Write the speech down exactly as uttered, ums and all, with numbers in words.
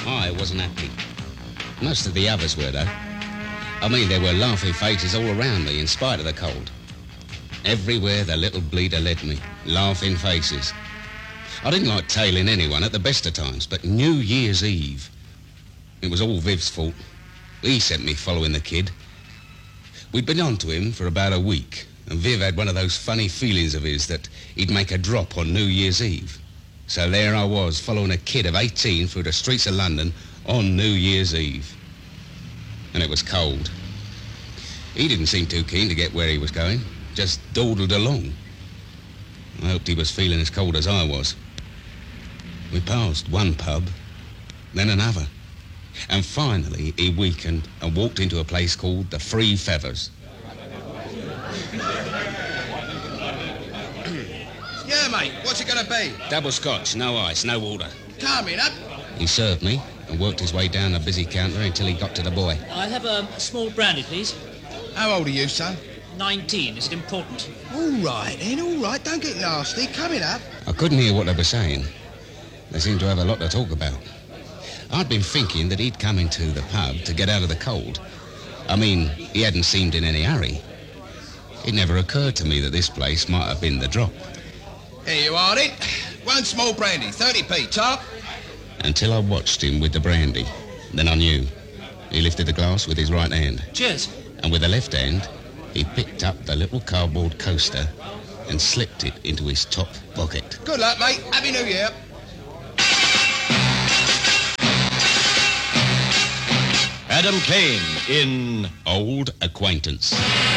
I wasn't happy. Most of the others were, though. I mean, there were laughing faces all around me in spite of the cold. Everywhere the little bleeder led me, laughing faces. I didn't like tailing anyone at the best of times, but New Year's Eve, it was all Viv's fault. He sent me following the kid. We'd been on to him for about a week, and Viv had one of those funny feelings of his that he'd make a drop on New Year's Eve. So there I was, following a kid of eighteen through the streets of London on New Year's Eve. And it was cold. He didn't seem too keen to get where he was going, just dawdled along. I hoped he was feeling as cold as I was. We passed one pub, then another, and finally he weakened and walked into a place called the Free Feathers. Yeah, mate, what's it gonna be? Double scotch, no ice, no water. Coming up. He served me and worked his way down the busy counter until he got to the boy. I'll have a small brandy, please. How old are you, son? Nineteen. Is it important? All right, then, all right. Don't get nasty. Coming up. I couldn't hear what they were saying. They seemed to have a lot to talk about. I'd been thinking that he'd come into the pub to get out of the cold. I mean, he hadn't seemed in any hurry. It never occurred to me that this place might have been the drop. Here you are, then. One small brandy, thirty p, top. Until I watched him with the brandy. Then I knew. He lifted the glass with his right hand. Cheers. And with the left hand, he picked up the little cardboard coaster and slipped it into his top pocket. Good luck, mate. Happy New Year. Adam Kane in Old Acquaintance.